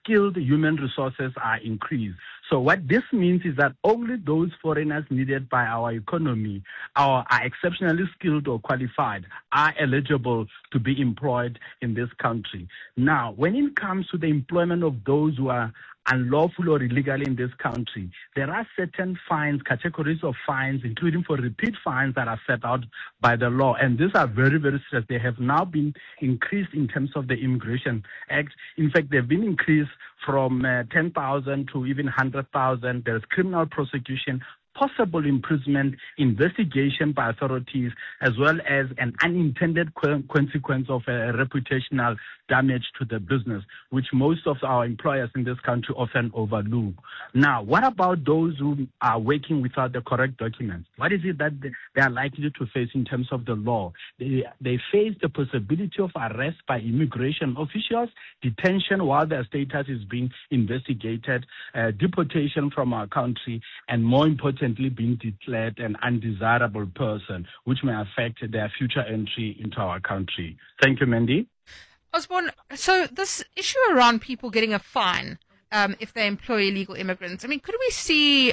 skilled human resources are increased. So what this means is that only those foreigners needed by our economy are exceptionally skilled or qualified are eligible to be employed in this country. Now, when it comes to the employment of those who are unlawful or illegal in this country, there are certain fines, categories of fines, including for repeat fines that are set out by the law. And these are very, very serious. They have now been increased in terms of the Immigration Act. In fact, they've been increased from 10,000 to even 100,000. There's criminal prosecution, possible imprisonment, investigation by authorities, as well as an unintended consequence of a reputational damage to the business, which most of our employers in this country often overlook. Now, what about those who are working without the correct documents? What is it that they are likely to face in terms of the law? They face the possibility of arrest by immigration officials, detention while their status is being investigated, deportation from our country, and more importantly, being declared an undesirable person, which may affect their future entry into our country. Thank you, Mandy. Osborne, so this issue around people getting a fine if they employ illegal immigrants, I mean, could we see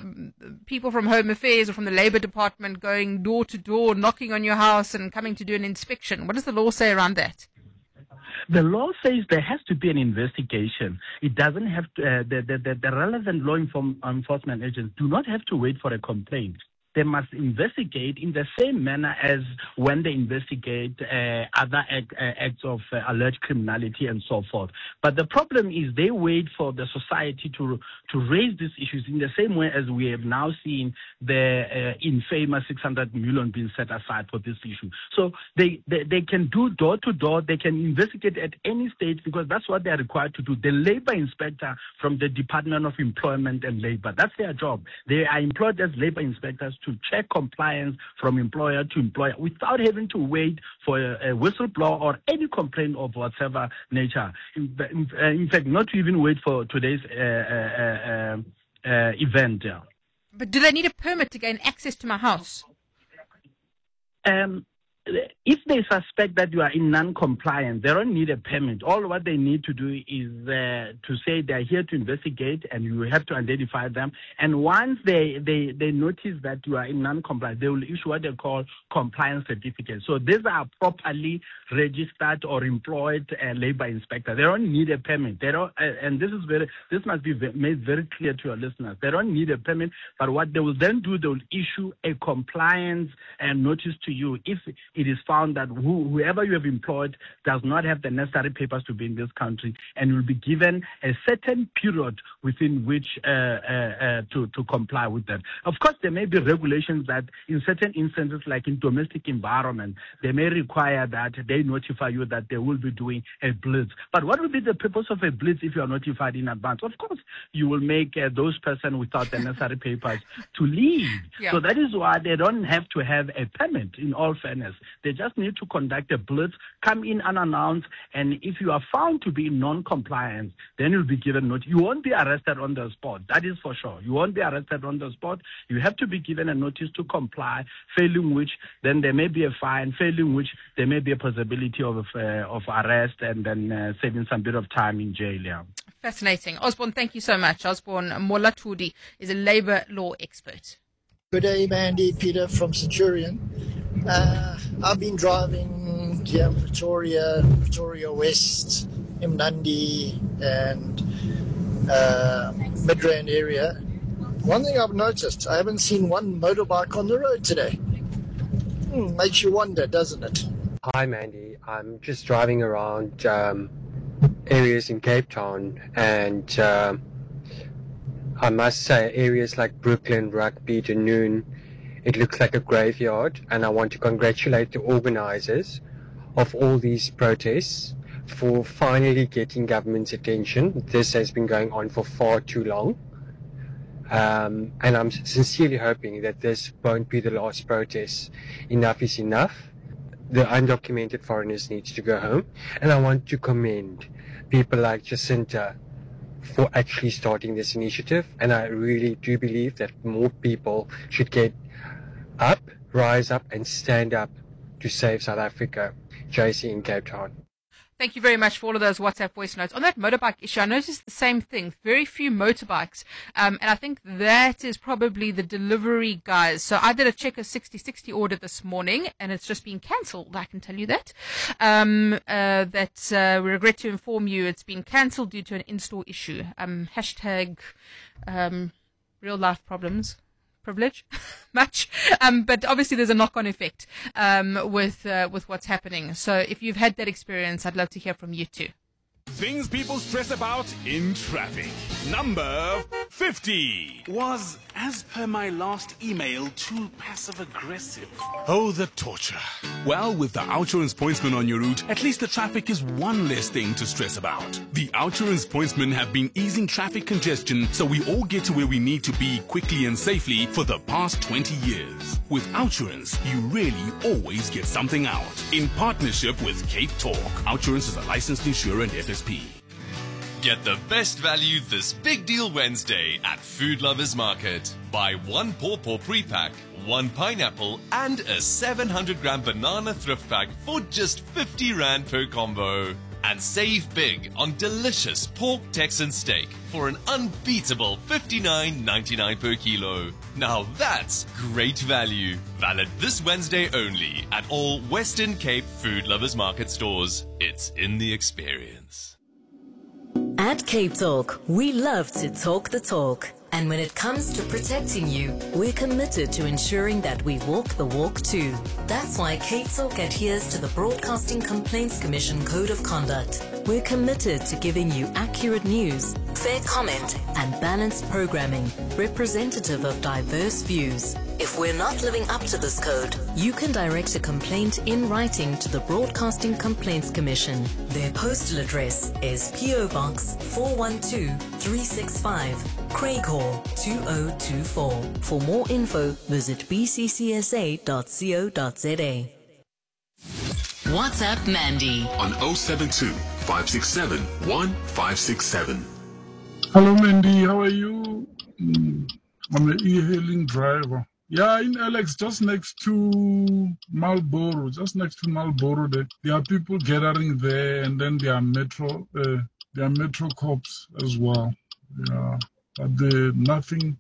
people from Home Affairs or from the Labour Department going door to door, knocking on your house and coming to do an inspection? What does the law say around that? The law says there has to be an investigation. It doesn't have to, the relevant law enforcement agents do not have to wait for a complaint. They must investigate in the same manner as when they investigate other acts of alleged criminality and so forth. But the problem is they wait for the society to raise these issues in the same way as we have now seen the infamous 600 million being set aside for this issue. So they can do door to door. They can investigate at any stage because that's what they are required to do. The labor inspector from the Department of Employment and Labor, that's their job. They are employed as labor inspectors to check compliance from employer to employer without having to wait for a whistleblower or any complaint of whatever nature. In fact, not to even wait for today's event. Yeah. But do they need a permit to gain access to my house? If they suspect that you are in non-compliance, they don't need a permit. All what they need to do is to say they are here to investigate, and you have to identify them. And once they notice that you are in non-compliance, they will issue what they call compliance certificates. So these are properly registered or employed labor inspectors. They don't need a permit. They don't, and this must be made very clear to your listeners. They don't need a permit, but what they will then do, they will issue a compliance notice to you if it is found that whoever you have employed does not have the necessary papers to be in this country, and you will be given a certain period within which to comply with that. Of course, there may be regulations that in certain instances, like in domestic environment, they may require that they notify you that they will be doing a blitz. But what will be the purpose of a blitz if you are notified in advance? Of course, you will make those persons without the necessary papers to leave. Yeah. So that is why they don't have to have a permit, in all fairness. They just need to conduct a blitz, come in unannounced, and if you are found to be in non-compliance, then you'll be given notice. You won't be arrested on the spot, that is for sure. You won't be arrested on the spot. You have to be given a notice to comply, failing which then there may be a fine, failing which there may be a possibility of arrest and then saving some bit of time in jail. Yeah. Fascinating. Osborne, thank you so much. Osborne Molatudi is a labour law expert. Good day, Mandy. Peter from Centurion. I've been driving here in Pretoria West, Mnandi, and Midrand area. One thing I've noticed, I haven't seen one motorbike on the road today. Makes you wonder, doesn't it? Hi, Mandy. I'm just driving around areas in Cape Town, and I must say areas like Brooklyn, Rugby, Dunoon, it looks like a graveyard, and I want to congratulate the organizers of all these protests for finally getting government's attention. This has been going on for far too long. And I'm sincerely hoping that this won't be the last protest. Enough is enough. The undocumented foreigners need to go home. And I want to commend people like Jacinta for actually starting this initiative. And I really do believe that more people should get up, rise up, and stand up to save South Africa. JC in Cape Town. Thank you very much for all of those WhatsApp voice notes. On that motorbike issue, I noticed the same thing. Very few motorbikes. And I think that is probably the delivery guys. So I did a Checker 6060 order this morning, and it's just been cancelled. I can tell you that. We regret to inform you it's been cancelled due to an in-store issue. Hashtag real life problems. Privilege much, but obviously there's a knock-on effect with what's happening. So if you've had that experience, I'd love to hear from you too. Things people stress about in traffic. Number 50 was, as per my last email, too passive-aggressive. Oh, the torture. Well, with the Outsurance Pointsman on your route, at least the traffic is one less thing to stress about. The Outsurance Pointsmen have been easing traffic congestion so we all get to where we need to be quickly and safely for the past 20 years. With Outsurance, you really always get something out. In partnership with Cape Talk, Outsurance is a licensed insurer and FSP. Get the best value this Big Deal Wednesday at Food Lovers Market. Buy one pawpaw pre-pack, one pineapple, and a 700-gram banana thrift pack for just 50 Rand per combo. And save big on delicious pork Texan steak for an unbeatable $59.99 per kilo. Now that's great value. Valid this Wednesday only at all Western Cape Food Lovers Market stores. It's in the experience. At Cape Talk, we love to talk the talk. And when it comes to protecting you, we're committed to ensuring that we walk the walk too. That's why Cape Talk adheres to the Broadcasting Complaints Commission Code of Conduct. We're committed to giving you accurate news, fair comment, and balanced programming, representative of diverse views. If we're not living up to this code, you can direct a complaint in writing to the Broadcasting Complaints Commission. Their postal address is PO Box 412365, Craighall 2024. For more info, visit bccsa.co.za. WhatsApp Mandy on 072 567 1567. Hello, Mandy. How are you? I'm an e-hailing driver. Yeah, in Alex, just next to Marlborough, there are people gathering there, and then there are metro cops as well. Yeah, but nothing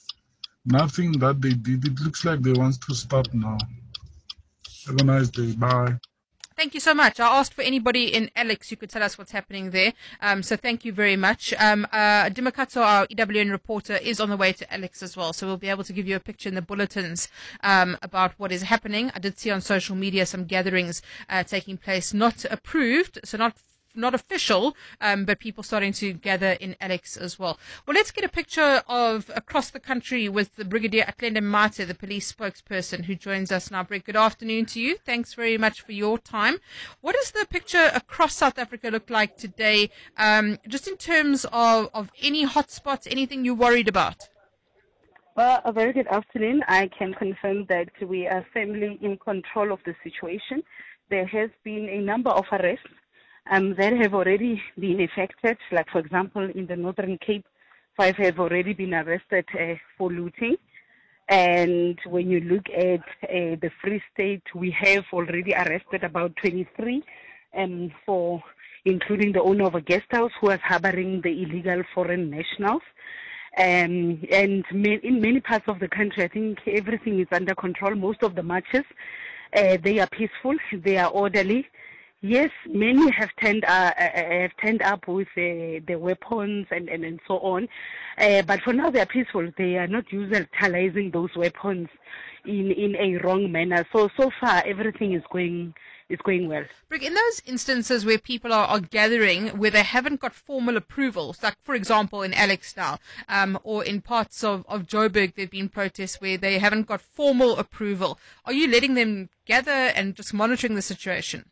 that they did. It looks like they want to stop now. Have a nice day. Bye. Thank you so much. I asked for anybody in Alex who could tell us what's happening there. So thank you very much. Dimakatso, our EWN reporter, is on the way to Alex as well. So we'll be able to give you a picture in the bulletins about what is happening. I did see on social media some gatherings taking place, not approved, so not official, but people starting to gather in Alex as well. Well, let's get a picture of across the country with the Brigadier Atlenda Mate, the police spokesperson, who joins us now. Brig, good afternoon to you. Thanks very much for your time. What does the picture across South Africa look like today, just in terms of any hotspots, anything you're worried about? Well, a very good afternoon. I can confirm that we are firmly in control of the situation. There has been a number of arrests that have already been effected. Like, for example, in the Northern Cape, 5 have already been arrested for looting. And when you look at the Free State, we have already arrested about 23 for including the owner of a guest house who was harboring the illegal foreign nationals. And in many parts of the country, I think everything is under control. Most of the marches, they are peaceful, they are orderly. Yes, many have turned up with the weapons and so on, but for now they are peaceful. They are not utilizing those weapons in a wrong manner. So far everything is going well. Brig, in those instances where people are gathering where they haven't got formal approvals, like for example in Alex now, or in parts of Joburg, there've been protests where they haven't got formal approval. Are you letting them gather and just monitoring the situation?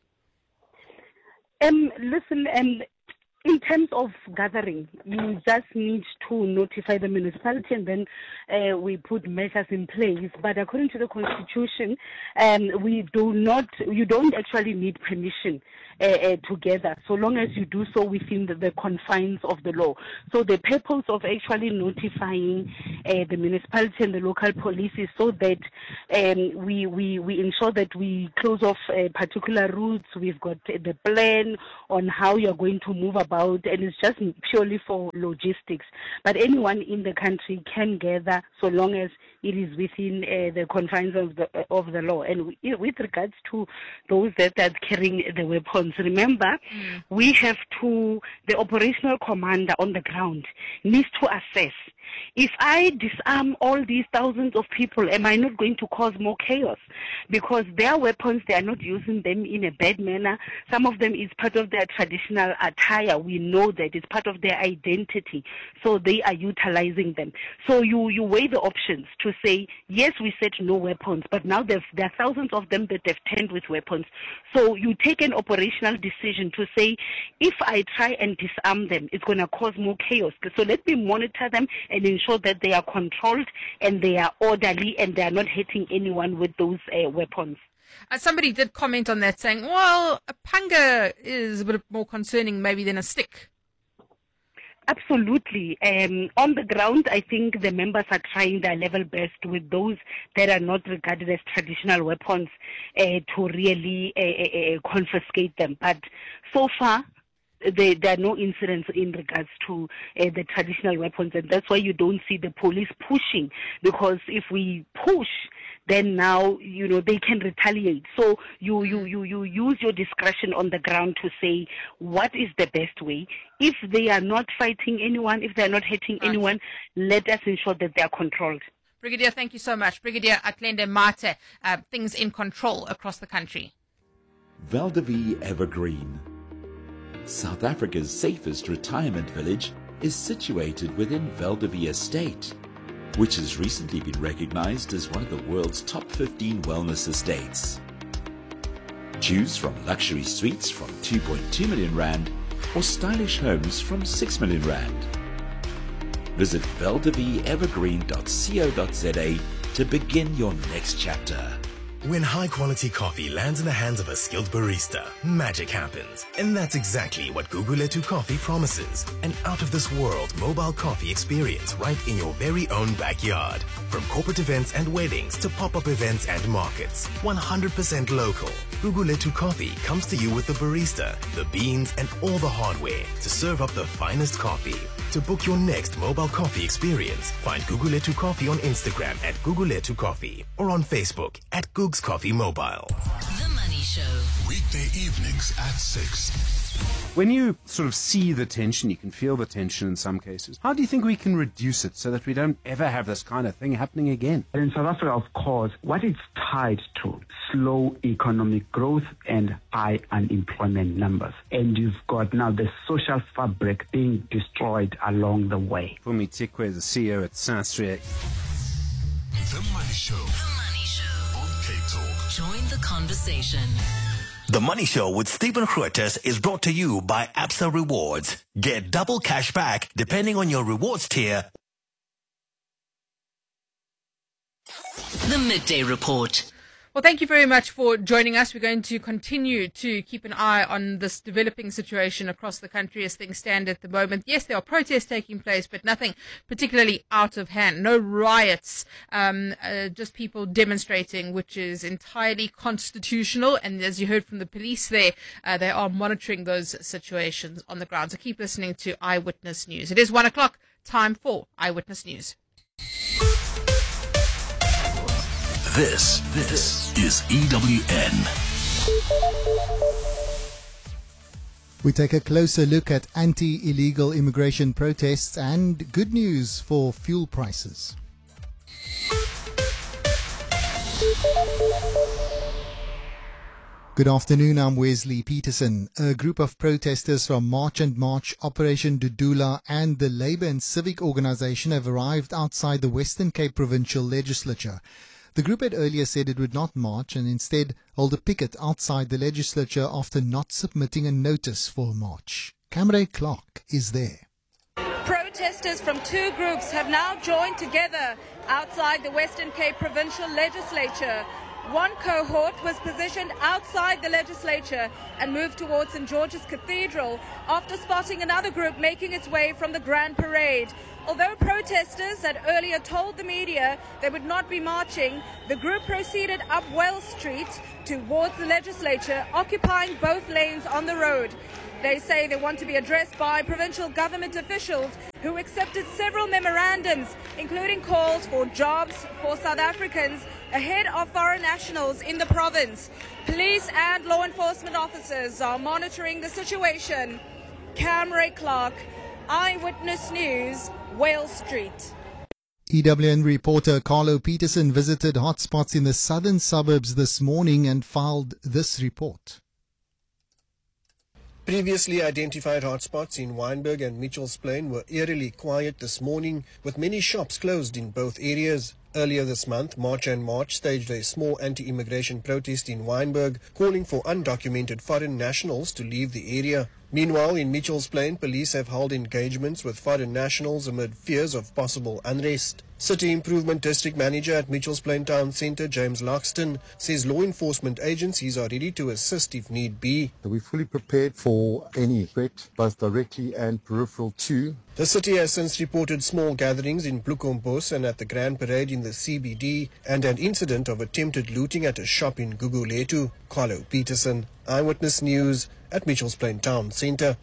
Listen, in terms of gathering, you just need to notify the municipality and then we put measures in place. But according to the Constitution, you don't actually need permission together, so long as you do so within the confines of the law. So the purpose of actually notifying the municipality and the local police is so that we ensure that we close off particular routes. We've got the plan on how you're going to move about, and it's just purely for logistics. But anyone in the country can gather so long as it is within the confines of the law. And with regards to those that are carrying the weapons, remember, we have the operational commander on the ground needs to assess. If I disarm all these thousands of people, am I not going to cause more chaos? Because their weapons, they are not using them in a bad manner. Some of them is part of their traditional attire. We know that it's part of their identity. So they are utilizing them. So you weigh the options to say, yes, we said no weapons, but now there are thousands of them that have turned with weapons. So you take an operational decision to say, if I try and disarm them, it's going to cause more chaos. So let me monitor them and ensure that they are controlled and they are orderly and they are not hitting anyone with those weapons. Somebody did comment on that saying, well, a panga is a bit more concerning maybe than a stick. Absolutely. On the ground, I think the members are trying their level best with those that are not regarded as traditional weapons to really confiscate them. But so far, there are no incidents in regards to the traditional weapons, and that's why you don't see the police pushing, because if we push, then now, they can retaliate. So you use your discretion on the ground to say what is the best way. If they are not fighting anyone, if they are not hitting anyone, let us ensure that they are controlled. Brigadier, thank you so much. Brigadier Atlende Mate, things in control across the country. Val de Vie Evergreen. South Africa's safest retirement village is situated within Val de Vie Estate, which has recently been recognized as one of the world's top 15 wellness estates. Choose from luxury suites from 2.2 million rand or stylish homes from 6 million rand. Visit valdeveevergreen.co.za to begin your next chapter. When high-quality coffee lands in the hands of a skilled barista, magic happens. And that's exactly what Gugulethu Coffee promises. An out-of-this-world mobile coffee experience right in your very own backyard. From corporate events and weddings to pop-up events and markets. 100% local. Gugulethu Coffee comes to you with the barista, the beans, and all the hardware to serve up the finest coffee. To book your next mobile coffee experience, find Gugulethu Coffee on Instagram at Gugulethu Coffee or on Facebook at Googs Coffee Mobile. The Money Show. Weekday evenings at 6. When you sort of see the tension, you can feel the tension in some cases. How do you think we can reduce it so that we don't ever have this kind of thing happening again? In South Africa, of course, what it's tied to, slow economic growth and high unemployment numbers. And you've got now the social fabric being destroyed along the way. Phumi Tikwe, the CEO at Sasria. The Money Show. The Money Show. On Cape Talk. Join the conversation. The Money Show with Stephen Grootes is brought to you by Absa Rewards. Get double cash back depending on your rewards tier. The Midday Report. Well, thank you very much for joining us. We're going to continue to keep an eye on this developing situation across the country as things stand at the moment. Yes, there are protests taking place, but nothing particularly out of hand. No riots, just people demonstrating, which is entirely constitutional. And as you heard from the police there, they are monitoring those situations on the ground. So keep listening to Eyewitness News. It is 1 o'clock, time for Eyewitness News. This is EWN. We take a closer look at anti-illegal immigration protests and good news for fuel prices. Good afternoon, I'm Wesley Peterson. A group of protesters from March and March, Operation Dudula and the Labour and Civic Organisation have arrived outside the Western Cape Provincial Legislature. The group had earlier said it would not march and instead hold a picket outside the legislature after not submitting a notice for a march. Camry Clark is there. Protesters from two groups have now joined together outside the Western Cape Provincial Legislature. One cohort was positioned outside the legislature and moved towards St. George's Cathedral after spotting another group making its way from the Grand Parade. Although protesters had earlier told the media they would not be marching, the group proceeded up Wells Street towards the legislature, occupying both lanes on the road. They say they want to be addressed by provincial government officials who accepted several memorandums, including calls for jobs for South Africans ahead of foreign nationals in the province. Police and law enforcement officers are monitoring the situation. Camray Clark, Eyewitness News, Wales Street. EWN reporter Carlo Peterson visited hotspots in the southern suburbs this morning and filed this report. Previously identified hotspots in Wynberg and Mitchell's Plain were eerily quiet this morning, with many shops closed in both areas. Earlier this month, March and March staged a small anti-immigration protest in Wynberg, calling for undocumented foreign nationals to leave the area. Meanwhile, in Mitchell's Plain, police have held engagements with foreign nationals amid fears of possible unrest. City Improvement District Manager at Mitchell's Plain Town Centre, James Loxton, says law enforcement agencies are ready to assist if need be. We're fully prepared for any threat, both directly and peripheral too. The city has since reported small gatherings in Bloemfontein and at the Grand Parade in the CBD, and an incident of attempted looting at a shop in Gugulethu. Carlo Peterson, Eyewitness News at Mitchell's Plain Town Centre.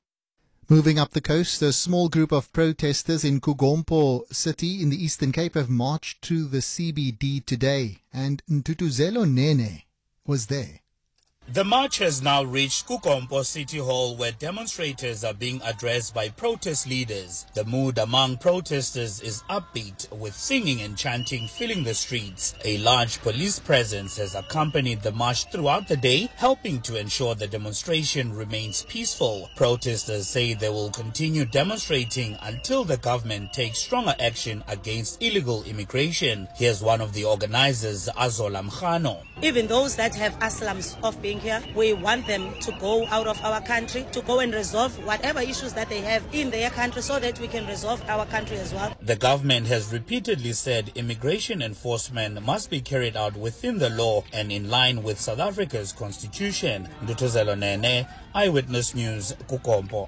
Moving up the coast, a small group of protesters in Kugompo City in the Eastern Cape have marched to the CBD today, and Ntutuzelo Nene was there. The march has now reached Kugompo City Hall, where demonstrators are being addressed by protest leaders. The mood among protesters is upbeat, with singing and chanting filling the streets. A large police presence has accompanied the march throughout the day, helping to ensure the demonstration remains peaceful. Protesters say they will continue demonstrating until the government takes stronger action against illegal immigration. Here's one of the organizers, Azola Mkhano. Even those that have aslams of being here, we want them to go out of our country, to go and resolve whatever issues that they have in their country so that we can resolve our country as well. The government has repeatedly said immigration enforcement must be carried out within the law and in line with South Africa's constitution. Ndutuzelo Nene, Eyewitness News, Kugompo.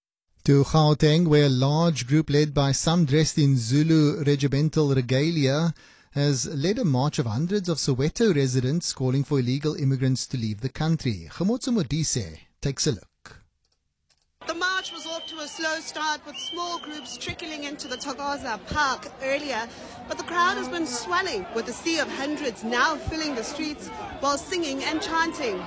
To Gauteng, where a large group led by some dressed in Zulu regimental regalia has led a march of hundreds of Soweto residents calling for illegal immigrants to leave the country. Khomotso Modise takes a look. The march was off to a slow start with small groups trickling into the Thokoza Park earlier, but the crowd has been swelling, with a sea of hundreds now filling the streets while singing and chanting.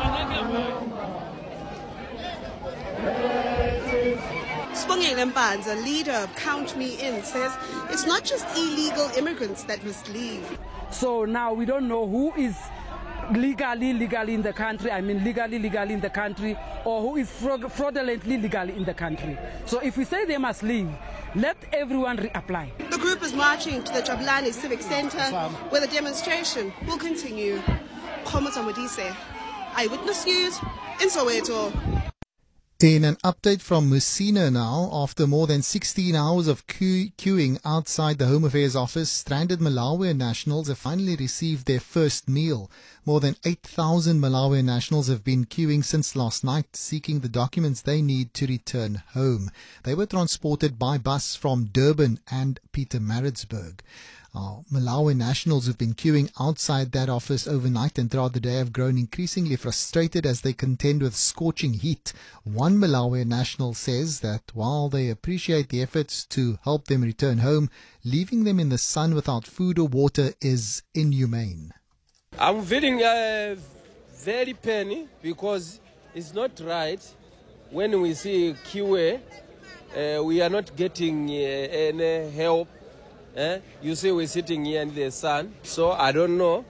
Spongile Mpanza, leader of Count Me In, says it's not just illegal immigrants that must leave. So now we don't know who is legally in the country, legally in the country, or who is fraudulently legally in the country. So if we say they must leave, let everyone reapply. The group is marching to the Jabulani Civic Center, where the demonstration will continue. Khomotso Modise, Eyewitness News in Soweto. In an update from Messina now, after more than 16 hours of queuing outside the Home Affairs office, stranded Malawian nationals have finally received their first meal. More than 8,000 Malawian nationals have been queuing since last night, seeking the documents they need to return home. They were transported by bus from Durban and Pietermaritzburg. Malawian nationals who've been queuing outside that office overnight and throughout the day have grown increasingly frustrated as they contend with scorching heat. One Malawian national says that while they appreciate the efforts to help them return home, leaving them in the sun without food or water is inhumane. I'm feeling very pain because it's not right when we see queue, we are not getting any help. You see we're sitting here in the sun, so I don't know.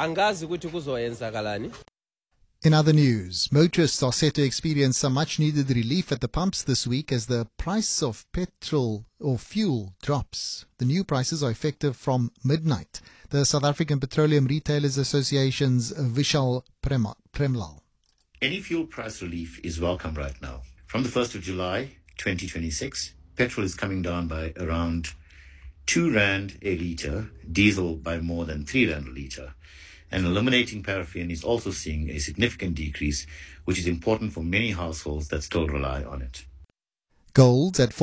In other news, motorists are set to experience some much-needed relief at the pumps this week as the price of petrol or fuel drops. The new prices are effective from midnight. The South African Petroleum Retailers Association's Vishal Premlal. Any fuel price relief is welcome right now. From the 1st of July 2026, petrol is coming down by around 2 Rand a litre, diesel by more than 3 Rand a litre. And eliminating paraffin is also seeing a significant decrease, which is important for many households that still rely on it. Gold's at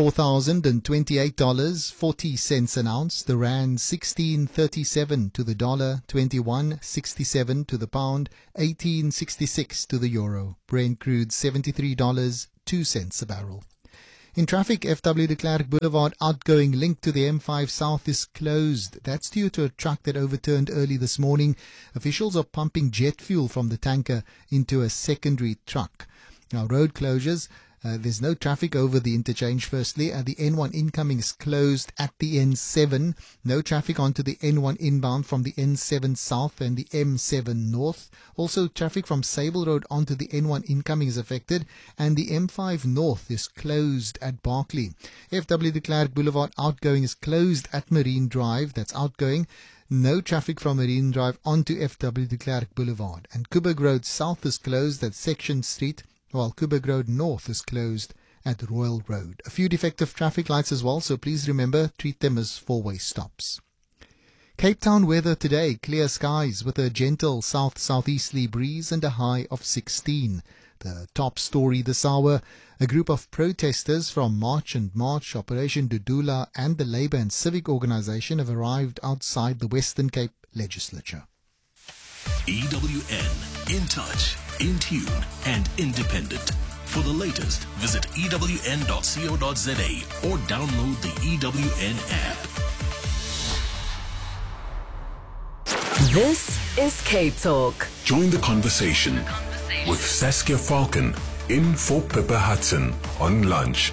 $4,028.40 an ounce. The rand 16.37 to the dollar, 21.67 to the pound, 18.66 to the euro. Brent crude $73.02 a barrel. In traffic, FW de Klerk Boulevard outgoing link to the M5 South is closed. That's due to a truck that overturned early this morning. Officials are pumping jet fuel from the tanker into a secondary truck. Now, road closures. There's no traffic over the interchange, firstly. The N1 incoming is closed at the N7. No traffic onto the N1 inbound from the N7 South and the M7 North. Also, traffic from Sable Road onto the N1 incoming is affected, and the M5 North is closed at Barclay. FW de Klerk Boulevard outgoing is closed at Marine Drive. That's outgoing. No traffic from Marine Drive onto FW de Klerk Boulevard. And Kuberg Road South is closed at Section Street, while Kuberg Road North is closed at Royal Road. A few defective traffic lights as well, so please remember, treat them as four-way stops. Cape Town weather today, clear skies with a gentle south-southeasterly breeze and a high of 16. The top story this hour, a group of protesters from March and March, Operation Dudula and the Labour and Civic Organisation have arrived outside the Western Cape Legislature. EWN, in touch, in tune and independent. For the latest, visit ewn.co.za or download the EWN app. This is Cape Talk. Join the conversation with Saskia Falcon in for Pippa Hudson on Lunch.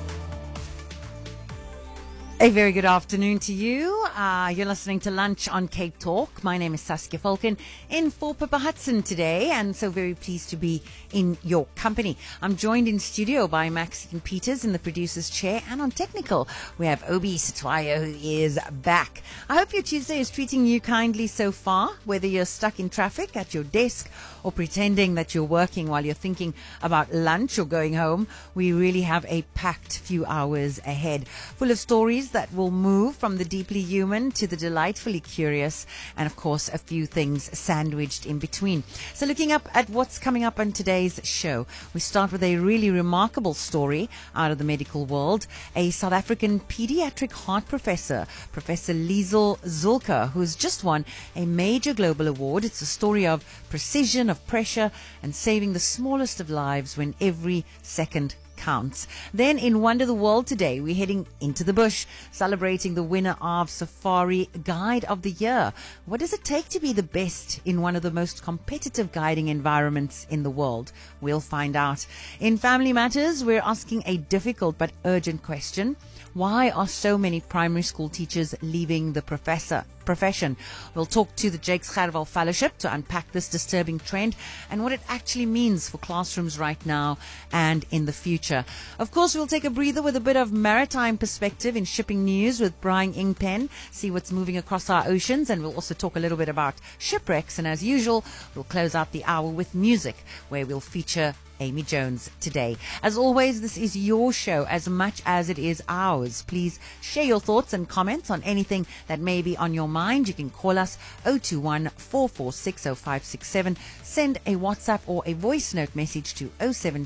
A very good afternoon to you. You're listening to Lunch on Cape Talk. My name is Saskia Falcon in for Pippa Hudson today, and so very pleased to be in your company. I'm joined in studio by Maxine Peters in the producer's chair, and on technical we have Obi Sitwayo, who is back. I hope your Tuesday is treating you kindly so far, whether you're stuck in traffic at your desk or pretending that you're working while you're thinking about lunch or going home. We really have a packed few hours ahead, full of stories that will move from the deeply human to the delightfully curious, and of course a few things sandwiched in between. So looking up at what's coming up on today's show, we start with a really remarkable story out of the medical world. A South African pediatric heart professor, Professor Liesel Zulker, who's just won a major global award. It's a story of precision, of pressure, and saving the smallest of lives when every second counts. Then in Wonder the World today, we're heading into the bush, celebrating the winner of Safari Guide of the Year. What does it take to be the best in one of the most competitive guiding environments in the world? We'll find out. In Family Matters, we're asking a difficult but urgent question. Why are so many primary school teachers leaving the profession? We'll talk to the Jakes Gerwel Fellowship to unpack this disturbing trend and what it actually means for classrooms right now and in the future. Of course, we'll take a breather with a bit of maritime perspective in shipping news with Brian Ingpen, see what's moving across our oceans, and we'll also talk a little bit about shipwrecks. And as usual, we'll close out the hour with music, where we'll feature Amy Jones today. As always, this is your show as much as it is ours. Please share your thoughts and comments on anything that may be on your mind. You can call us 021-446-0567. Send a WhatsApp or a voice note message to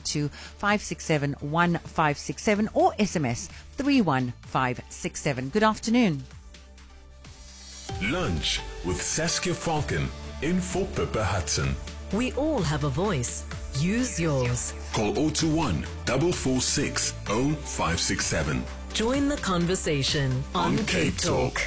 072-567-1567 or SMS 31567. Good afternoon. Lunch with Saskia Falcon in for Pippa Hudson. We all have a voice. Use yours. Call 021-446-0567. Join the conversation on Cape Talk.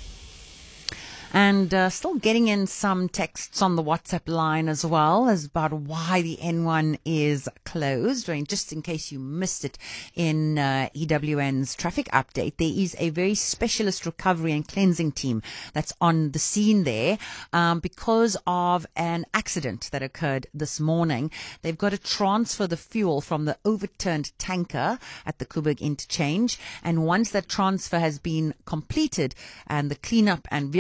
And still getting in some texts on the WhatsApp line as well as about why the N1 is closed. I mean, just in case you missed it in EWN's traffic update, there is a very specialist recovery and cleansing team that's on the scene there because of an accident that occurred this morning. They've got to transfer the fuel from the overturned tanker at the Kuberg interchange. And once that transfer has been completed and the cleanup and vehicle recovery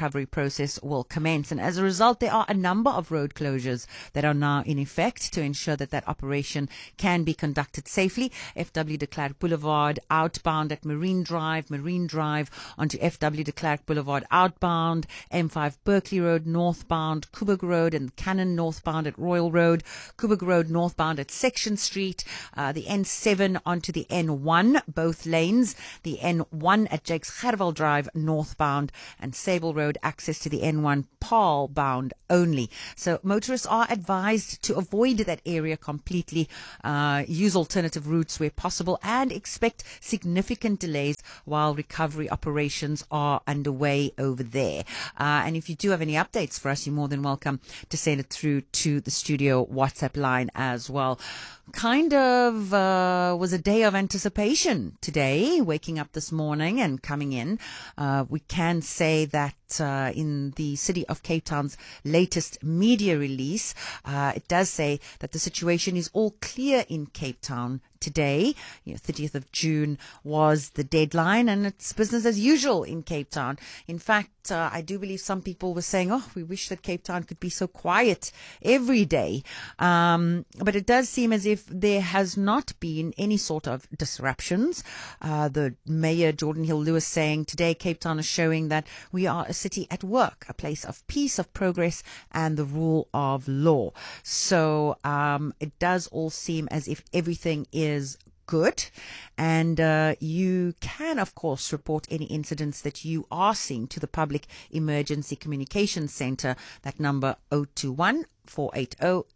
recovery process will commence. And as a result, there are a number of road closures that are now in effect to ensure that that operation can be conducted safely. FW de Klerk Boulevard outbound at Marine Drive onto FW de Klerk Boulevard outbound, M5 Berkeley Road northbound, Coburg Road and Cannon northbound at Royal Road, Coburg Road northbound at Section Street, the N7 onto the N1, both lanes, the N1 at Jakes Gerwel Drive northbound, and Sable Road access to the N1 Paarl bound only. So motorists are advised to avoid that area completely, use alternative routes where possible, and expect significant delays while recovery operations are underway over there. And if you do have any updates for us, you're more than welcome to send it through to the studio WhatsApp line as well. Kind of was a day of anticipation today, waking up this morning and coming in. We can say that in the City of Cape Town's latest media release, it does say that the situation is all clear in Cape Town today. 30th of June was the deadline, and it's business as usual in Cape Town. In fact, I do believe some people were saying, oh, we wish that Cape Town could be so quiet every day. But it does seem as if there has not been any sort of disruptions. The Mayor, Jordan Hill-Lewis, saying today Cape Town is showing that we are a city at work, a place of peace, of progress, and the rule of law. So it does all seem as if everything is good, and you can of course report any incidents that you are seeing to the Public Emergency Communications Centre, that number 021 480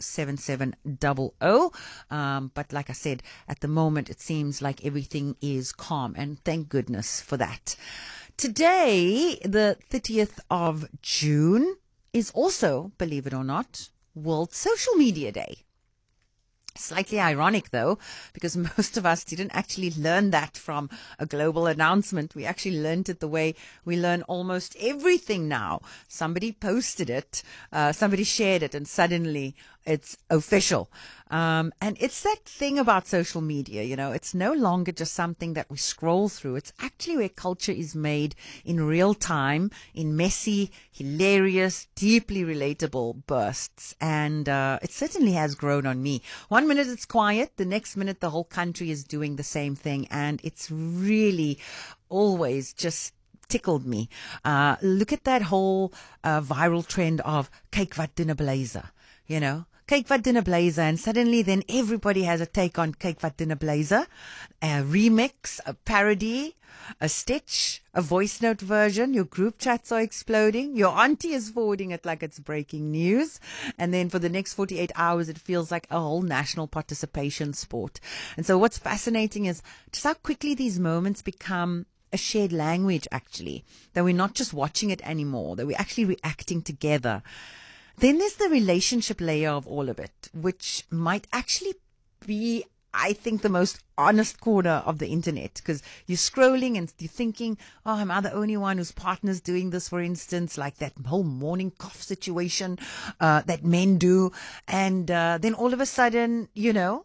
7700. But like I said, at the moment it seems like everything is calm, and thank goodness for that. Today, the 30th of June, is also, believe it or not, World Social Media Day. Slightly ironic, though, because most of us didn't actually learn that from a global announcement. We actually learned it the way we learn almost everything now. Somebody posted it, somebody shared it, and suddenly it's official. And it's that thing about social media, it's no longer just something that we scroll through. It's actually where culture is made in real time, in messy, hilarious, deeply relatable bursts. And it certainly has grown on me. 1 minute it's quiet, the next minute the whole country is doing the same thing. And it's really always just tickled me. Look at that whole viral trend of kyk wat doen 'n blazer, Kyk wat doen 'n blazer, and suddenly then everybody has a take on Kyk wat doen 'n blazer, a remix, a parody, a stitch, a voice note version. Your group chats are exploding. Your auntie is forwarding it like it's breaking news. And then for the next 48 hours, it feels like a whole national participation sport. And so what's fascinating is just how quickly these moments become a shared language, actually, that we're not just watching it anymore, that we're actually reacting together. Then there's the relationship layer of all of it, which might actually be, I think, the most honest corner of the internet, because you're scrolling and you're thinking, oh, am I the only one whose partner's doing this, for instance, like that whole morning cough situation that men do. And then all of a sudden, you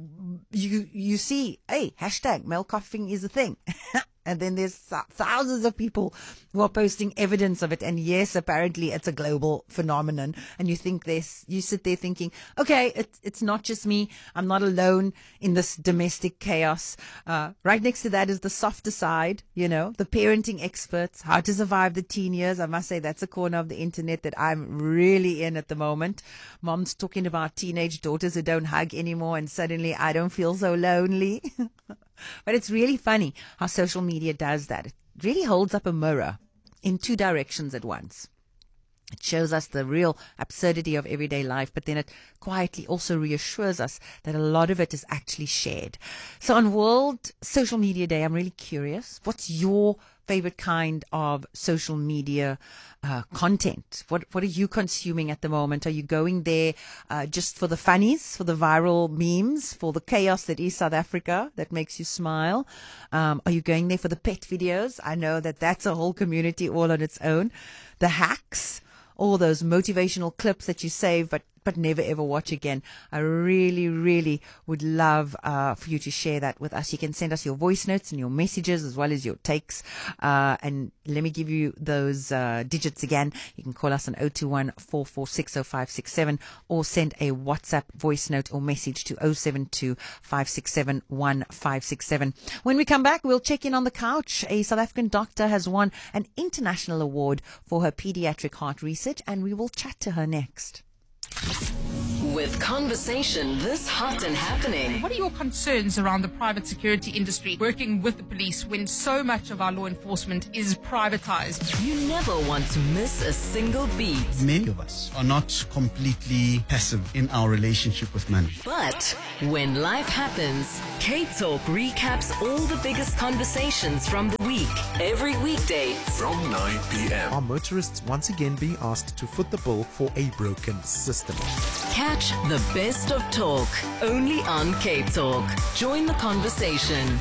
see, hey, hashtag male coughing is a thing. And then there's thousands of people who are posting evidence of it. And yes, apparently it's a global phenomenon. And you sit there thinking, okay, it's not just me. I'm not alone in this domestic chaos. Right next to that is the softer side, the parenting experts, how to survive the teen years. I must say that's a corner of the internet that I'm really in at the moment. Mom's talking about teenage daughters who don't hug anymore, and suddenly I don't feel so lonely. But it's really funny how social media does that. It really holds up a mirror in two directions at once. It shows us the real absurdity of everyday life, but then it quietly also reassures us that a lot of it is actually shared. So on World Social Media Day, I'm really curious, what's your favorite kind of social media content? What are you consuming at the moment? Are you going there just for the funnies, for the viral memes, for the chaos that is South Africa that makes you smile? Are you going there for the pet videos? I know that that's a whole community all on its own. The hacks, all those motivational clips that you save, but but never ever watch again. I really, really would love for you to share that with us. You can send us your voice notes and your messages as well as your takes. And let me give you those digits again. You can call us on 021-446-0567 or send a WhatsApp voice note or message to 072-567-1567. When we come back, we'll check in on the couch. A South African doctor has won an international award for her pediatric heart research, and we will chat to her next. With conversation this hot and happening. What are your concerns around the private security industry working with the police when so much of our law enforcement is privatized? You never want to miss a single beat. Many of us are not completely passive in our relationship with money. But when life happens, Cape Talk recaps all the biggest conversations from the week. Every weekday from 9 p.m. Are motorists once again being asked to foot the bill for a broken system? Catch the best of talk only on Cape Talk. Join the conversation.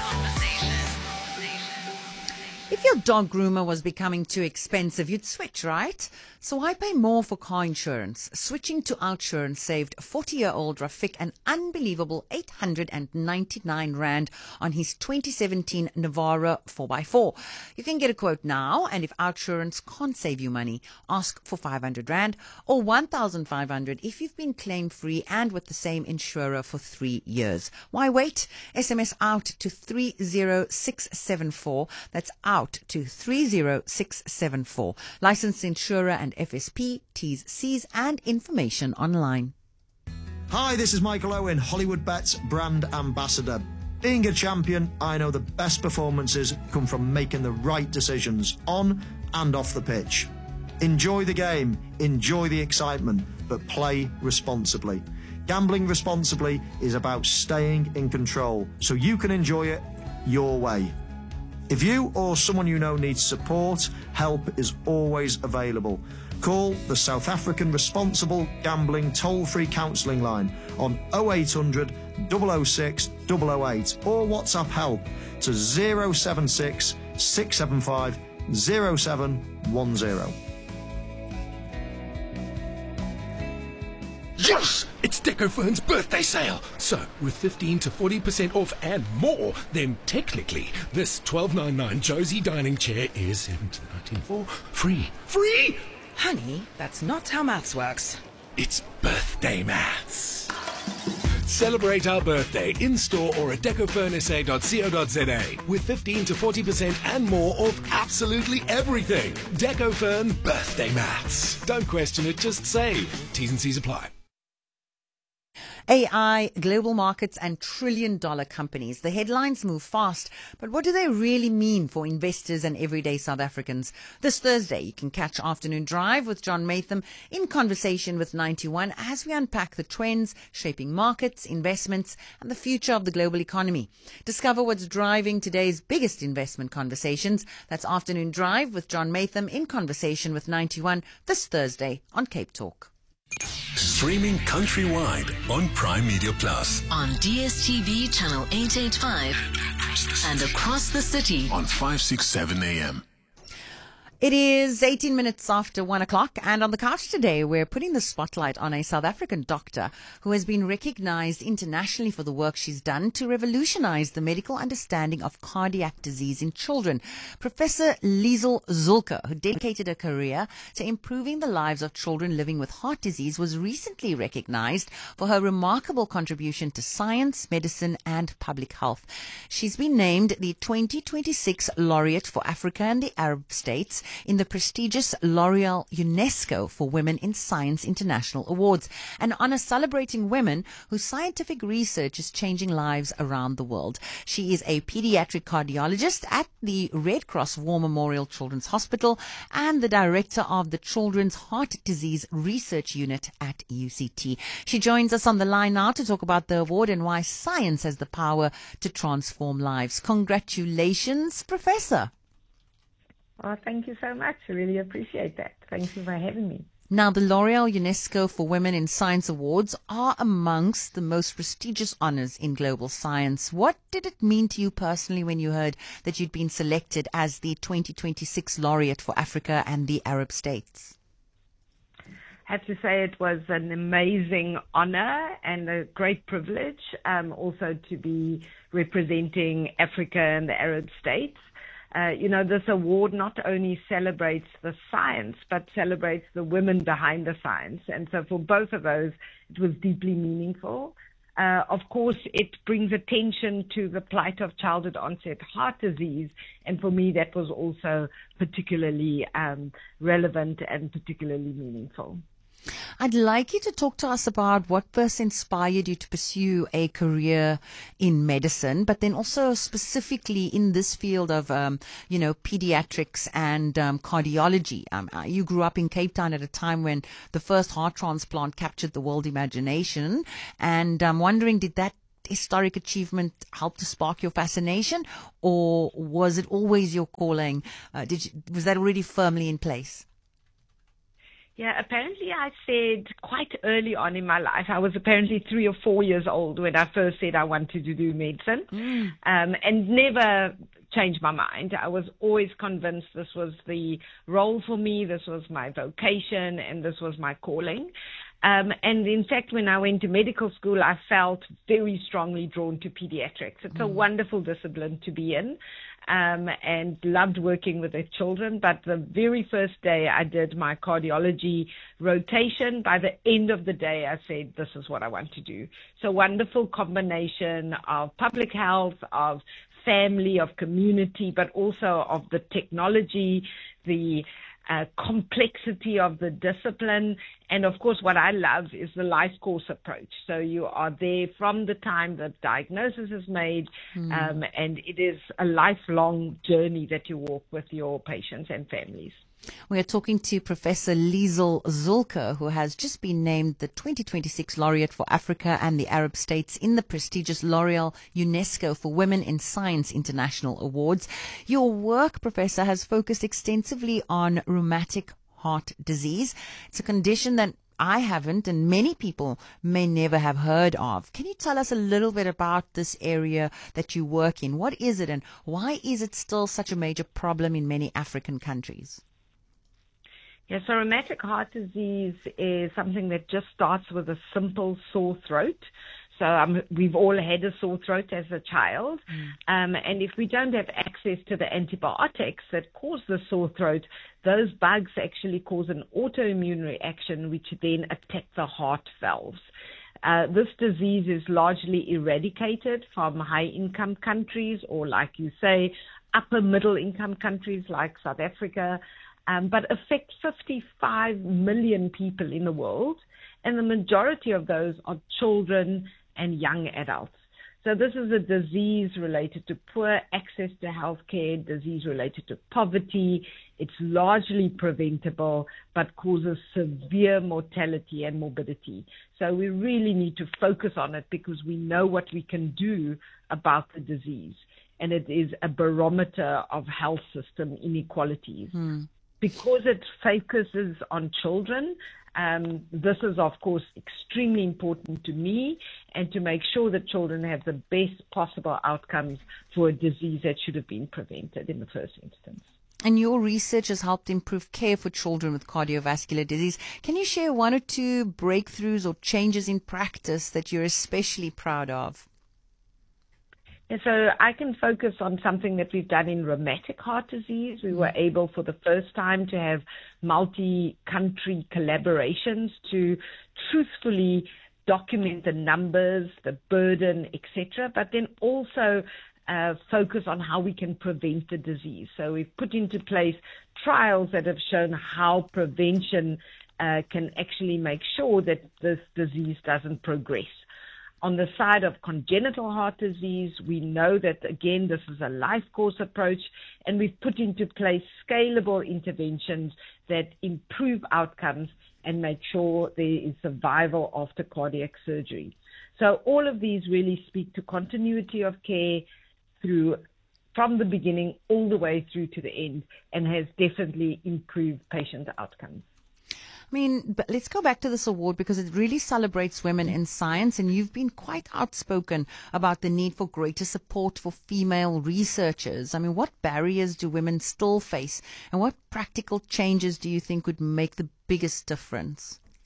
If your dog groomer was becoming too expensive, you'd switch, right? So why pay more for car insurance? Switching to Outsurance saved 40-year-old Rafik an unbelievable 899 Rand on his 2017 Navara 4x4. You can get a quote now, and if Outsurance can't save you money, ask for 500 Rand or 1,500 if you've been claim-free and with the same insurer for 3 years. Why wait? SMS out to 30674. That's out to 30674. Licensed insurer and FSP, T's, C's and information online. Hi, this is Michael Owen, Hollywood Bets brand ambassador. Being a champion, I know the best performances come from making the right decisions on and off the pitch. Enjoy the game, enjoy the excitement, but play responsibly. Gambling responsibly is about staying in control so you can enjoy it your way. If you or someone you know needs support, help is always available. Call the South African Responsible Gambling toll-free counselling line on 0800 006 008 or WhatsApp help to 076 675 0710. Yes! It's Decofern's birthday sale. So, with 15 to 40% off and more, then technically, this $12.99 Josie dining chair is $17.94 free. Free? Honey, that's not how maths works. It's birthday maths. Celebrate our birthday in-store or at decofernsa.co.za with 15 to 40% and more off absolutely everything. Decofern birthday maths. Don't question it, just save. T's and C's apply. AI, global markets and trillion-dollar companies. The headlines move fast, but what do they really mean for investors and everyday South Africans? This Thursday, you can catch Afternoon Drive with John Matham in conversation with 91 as we unpack the trends shaping markets, investments and the future of the global economy. Discover what's driving today's biggest investment conversations. That's Afternoon Drive with John Matham in conversation with 91 this Thursday on Cape Talk. Streaming countrywide on Prime Media Plus. On DSTV channel 885 and across the city on 567 AM. It is 18 minutes after 1 o'clock, and on the couch today, we're putting the spotlight on a South African doctor who has been recognized internationally for the work she's done to revolutionize the medical understanding of cardiac disease in children. Professor Liesl Zulke, who dedicated her career to improving the lives of children living with heart disease, was recently recognized for her remarkable contribution to science, medicine, and public health. She's been named the 2026 Laureate for Africa and the Arab States in the prestigious L'Oreal UNESCO for Women in Science International Awards, an honor celebrating women whose scientific research is changing lives around the world. She is a pediatric cardiologist at the Red Cross War Memorial Children's Hospital and the director of the Children's Heart Disease Research Unit at UCT. She joins us on the line now to talk about the award and why science has the power to transform lives. Congratulations, Professor. Oh, thank you so much. I really appreciate that. Thank you for having me. Now, the L'Oreal UNESCO for Women in Science Awards are amongst the most prestigious honors in global science. What did it mean to you personally when you heard that you'd been selected as the 2026 Laureate for Africa and the Arab States? have to say it was an amazing honor and a great privilege, also to be representing Africa and the Arab states. This award not only celebrates the science, but celebrates the women behind the science. And so for both of those, it was deeply meaningful. Of course, it brings attention to the plight of childhood onset heart disease. And for me, that was also particularly relevant and particularly meaningful. I'd like you to talk to us about what first inspired you to pursue a career in medicine, but then also specifically in this field of, pediatrics and cardiology. You grew up in Cape Town at a time when the first heart transplant captured the world imagination, and I'm wondering, did that historic achievement help to spark your fascination, or was it always your calling? Was that already firmly in place? Yeah, apparently I said quite early on in my life, I was apparently 3 or 4 years old when I first said I wanted to do medicine, and never changed my mind. I was always convinced this was the role for me, this was my vocation, and this was my calling. And in fact, when I went to medical school, I felt very strongly drawn to pediatrics. It's a wonderful discipline to be in, and loved working with the children. But the very first day I did my cardiology rotation, by the end of the day, I said, this is what I want to do. So wonderful combination of public health, of family, of community, but also of the technology, the complexity of the discipline. And of course, what I love is the life course approach. So you are there from the time the diagnosis is made, and it is a lifelong journey that you walk with your patients and families. We are talking to Professor Liesl Zulker, who has just been named the 2026 Laureate for Africa and the Arab States in the prestigious L'Oreal UNESCO for Women in Science International Awards. Your work, Professor, has focused extensively on rheumatic heart disease. It's a condition that I haven't, and many people may never have heard of. Can you tell us a little bit about this area that you work in? What is it, and why is it still such a major problem in many African countries? Yeah, so rheumatic heart disease is something that just starts with a simple sore throat. So we've all had a sore throat as a child. And if we don't have access to the antibiotics that cause the sore throat, those bugs actually cause an autoimmune reaction, which then attack the heart valves. This disease is largely eradicated from high-income countries, or like you say, upper middle-income countries like South Africa, but affects 55 million people in the world, and the majority of those are children and young adults. So this is a disease related to poor access to healthcare, disease related to poverty. It's largely preventable, but causes severe mortality and morbidity. So we really need to focus on it because we know what we can do about the disease, and it is a barometer of health system inequalities. Because it focuses on children, this is, of course, extremely important to me, and to make sure that children have the best possible outcomes for a disease that should have been prevented in the first instance. And your research has helped improve care for children with cardiovascular disease. Can you share one or two breakthroughs or changes in practice that you're especially proud of? And so I can focus on something that we've done in rheumatic heart disease. We were able for the first time to have multi-country collaborations to truthfully document the numbers, the burden, etc., but then also focus on how we can prevent the disease. So we've put into place trials that have shown how prevention can actually make sure that this disease doesn't progress. On the side of congenital heart disease, we know that, again, this is a life course approach, and we've put into place scalable interventions that improve outcomes and make sure there is survival after cardiac surgery. So all of these really speak to continuity of care from the beginning all the way through to the end, and has definitely improved patient outcomes. I mean, but let's go back to this award because it really celebrates women in science, and you've been quite outspoken about the need for greater support for female researchers. I mean, what barriers do women still face, and what practical changes do you think would make the biggest difference?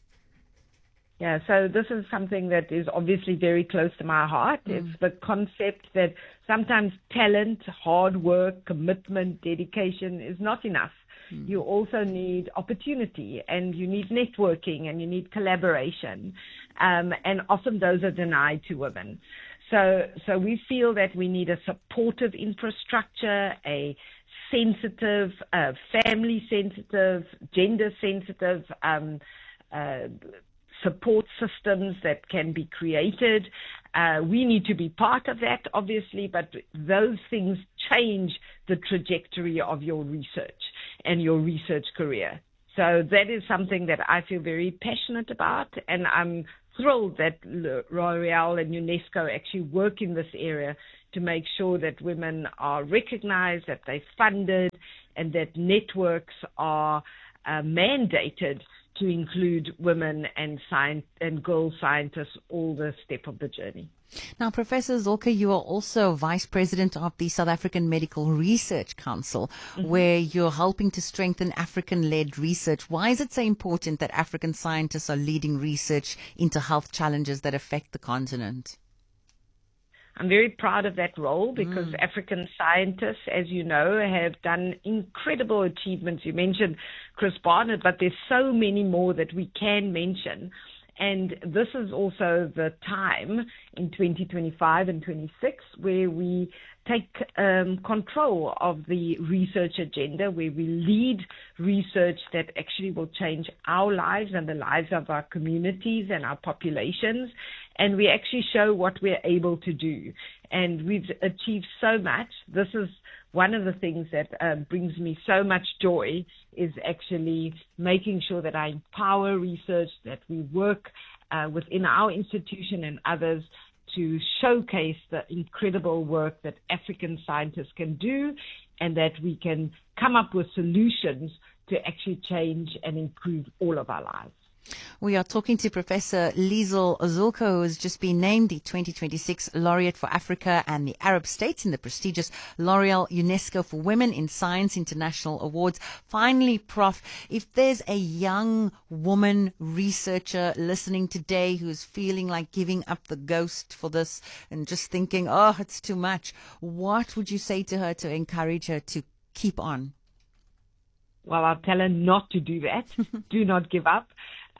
Yeah, so this is something that is obviously very close to my heart. It's the concept that sometimes talent, hard work, commitment, dedication is not enough. You also need opportunity, and you need networking, and you need collaboration. And often those are denied to women. So we feel that we need a supportive infrastructure, a sensitive, family sensitive, gender sensitive, support systems that can be created. We need to be part of that, obviously, but those things change the trajectory of your research and your research career. So that is something that I feel very passionate about, and I'm thrilled that L'Oréal and UNESCO actually work in this area to make sure that women are recognized, that they're funded, and that networks are mandated to include women and girl scientists all the step of the journey. Now, Professor Zulka, you are also Vice President of the South African Medical Research Council, where you're helping to strengthen African-led research. Why is it so important that African scientists are leading research into health challenges that affect the continent? I'm very proud of that role because African scientists, as you know, have done incredible achievements. You mentioned Chris Barnett, but there's so many more that we can mention. And this is also the time in 2025 and 26 where we take control of the research agenda, where we lead research that actually will change our lives and the lives of our communities and our populations. And we actually show what we're able to do. And we've achieved so much. This is one of the things that brings me so much joy, is actually making sure that I empower research, that we work within our institution and others to showcase the incredible work that African scientists can do, and that we can come up with solutions to actually change and improve all of our lives. We are talking to Professor Liesl Zulka, who has just been named the 2026 Laureate for Africa and the Arab States in the prestigious L'Oréal UNESCO for Women in Science International Awards. Finally, Prof, if there's a young woman researcher listening today who's feeling like giving up the ghost for this and just thinking, oh, it's too much, what would you say to her to encourage her to keep on? Well, I'll tell her not to do that. Do not give up.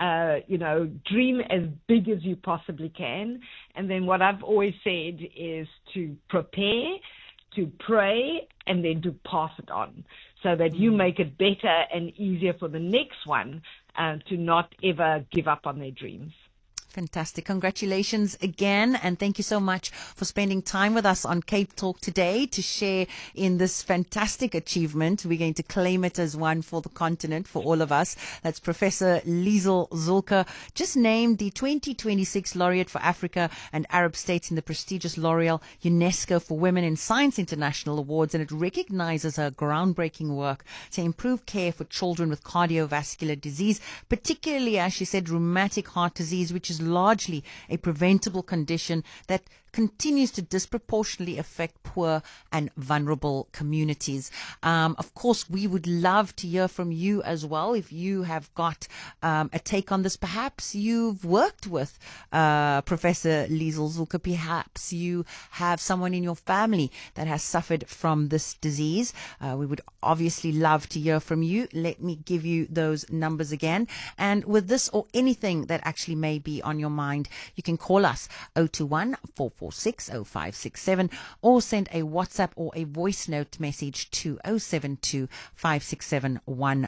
Dream as big as you possibly can. And then what I've always said is to prepare, to pray, and then to pass it on so that you make it better and easier for the next one to not ever give up on their dreams. Fantastic. Congratulations again. And thank you so much for spending time with us on Cape Talk today to share in this fantastic achievement. We're going to claim it as one for the continent, for all of us. That's Professor Liesl Zulka, just named the 2026 Laureate for Africa and Arab States in the prestigious L'Oréal UNESCO for Women in Science International Awards. And it recognizes her groundbreaking work to improve care for children with cardiovascular disease, particularly, as she said, rheumatic heart disease, which is largely a preventable condition that continues to disproportionately affect poor and vulnerable communities. Of course, we would love to hear from you as well. If you have got a take on this, perhaps you've worked with Professor Liesl Zulka, perhaps you have someone in your family that has suffered from this disease. We would obviously love to hear from you. Let me give you those numbers again. And with this or anything that actually may be on your mind, you can call us 021 446 0567 or send a WhatsApp or a voice note message to 072 567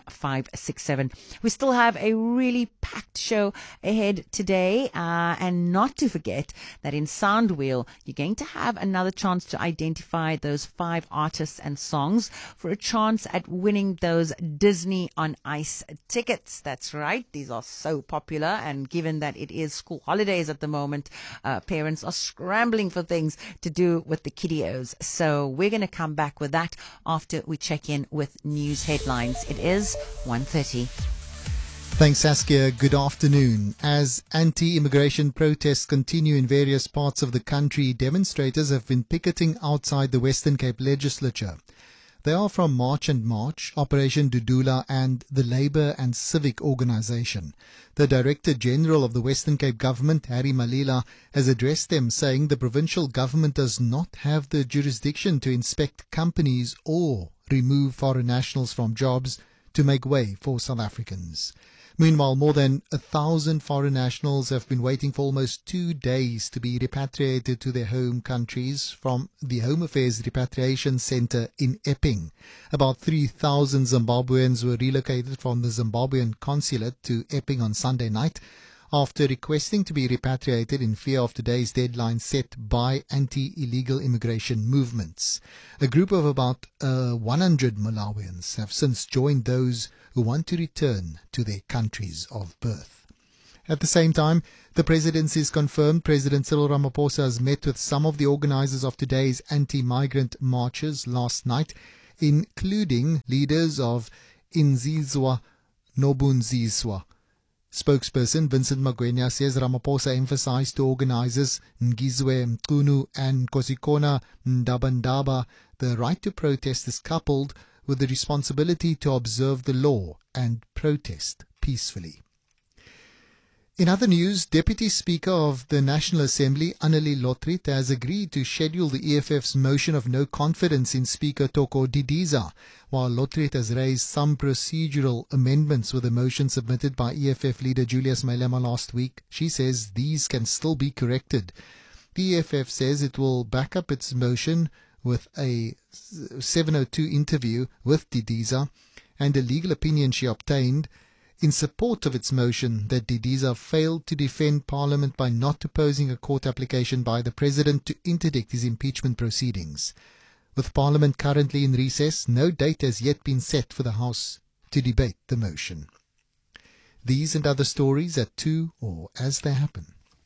1567. We still have a really packed show ahead today, and not to forget that in Soundwheel you're going to have another chance to identify those 5 artists and songs for a chance at winning those Disney on Ice tickets. That's right, these are so popular, and given that it is school holidays at the moment, parents are scrambling for things to do with the kiddios. So we're going to come back with that after we check in with news headlines. It is 1:30. Thanks, Saskia. Good afternoon. As anti-immigration protests continue in various parts of the country, demonstrators have been picketing outside the Western Cape Legislature. They are from March and March, Operation Dudula, and the Labour and Civic Organisation. The Director General of the Western Cape Government, Harry Malila, has addressed them, saying the provincial government does not have the jurisdiction to inspect companies or remove foreign nationals from jobs to make way for South Africans. Meanwhile, more than 1,000 foreign nationals have been waiting for almost 2 days to be repatriated to their home countries from the Home Affairs Repatriation Centre in Epping. About 3,000 Zimbabweans were relocated from the Zimbabwean consulate to Epping on Sunday night after requesting to be repatriated in fear of today's deadline set by anti-illegal immigration movements. A group of about 100 Malawians have since joined those who want to return to their countries of birth. At the same time, the presidency is confirmed. President Cyril Ramaphosa has met with some of the organizers of today's anti-migrant marches last night, including leaders of Inzizwa Nobunziswa. Spokesperson Vincent Magwenya says Ramaphosa emphasized to organizers Ngizwe Mqunu and Kosikona Ndabandaba the right to protest is coupled with the responsibility to observe the law and protest peacefully. In other news, Deputy Speaker of the National Assembly, Annelie Lotriet, has agreed to schedule the EFF's motion of no confidence in Speaker Toko Didiza, while Lotriet has raised some procedural amendments with the motion submitted by EFF leader Julius Malema last week. She says these can still be corrected. The EFF says it will back up its motion with a 702 interview with Didiza and a legal opinion she obtained in support of its motion that Didiza failed to defend Parliament by not opposing a court application by the President to interdict his impeachment proceedings. With Parliament currently in recess, no date has yet been set for the House to debate the motion. These and other stories at 2 or as they happen.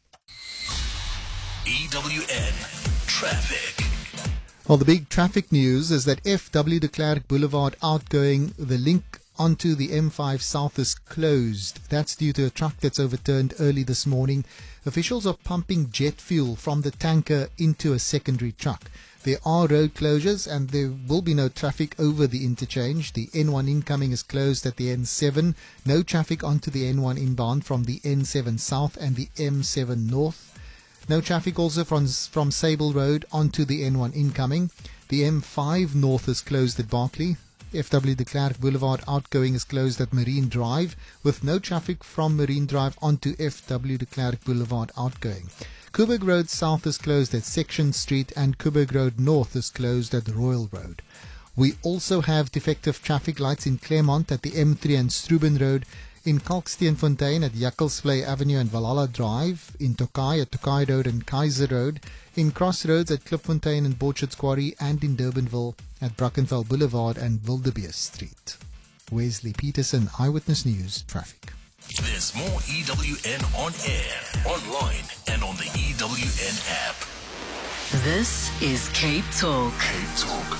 EWN Traffic. Well, the big traffic news is that F.W. de Klerk Boulevard outgoing, the link onto the M5 South is closed. That's due to a truck that's overturned early this morning. Officials are pumping jet fuel from the tanker into a secondary truck. There are road closures and there will be no traffic over the interchange. The N1 incoming is closed at the N7. No traffic onto the N1 inbound from the N7 South and the M7 North. No traffic also from Sable Road onto the N1 incoming. The M5 North is closed at Barclay. F.W. de Klerk Boulevard outgoing is closed at Marine Drive, with no traffic from Marine Drive onto F.W. de Klerk Boulevard outgoing. Coburg Road South is closed at Section Street and Coburg Road North is closed at Royal Road. We also have defective traffic lights in Claremont at the M3 and Struben Road, in Kalksteenfontein at Jakkelsvlei Avenue and Valhalla Drive, in Tokai at Tokai Road and Kaiser Road, in Crossroads at Klipfontein and Borchards Quarry, and in Durbanville at Brackenfell Boulevard and Wildebeest Street. Wesley Peterson, Eyewitness News, Traffic. There's more EWN on air, online, and on the EWN app. This is Cape Talk. Cape Talk.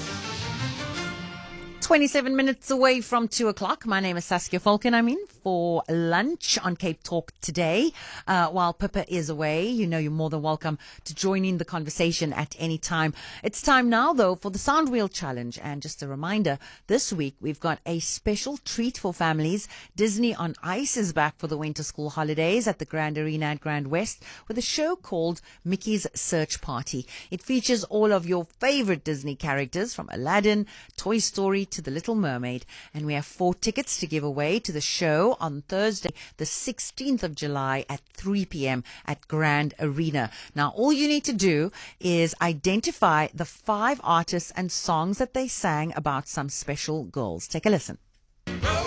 27 minutes away from 2 o'clock. My name is Saskia Falcon. I'm in for lunch on Cape Talk today. While Pippa is away, you know you're more than welcome to join in the conversation at any time. It's time now, though, for the Sound Wheel Challenge. And just a reminder, this week we've got a special treat for families. Disney on Ice is back for the winter school holidays at the Grand Arena at Grand West with a show called Mickey's Search Party. It features all of your favorite Disney characters from Aladdin, Toy Story to The Little Mermaid. And we have 4 tickets to give away to the show on Thursday, the 16th of July at 3 p.m. at Grand Arena. Now, all you need to do is identify the 5 artists and songs that they sang about some special girls. Take a listen.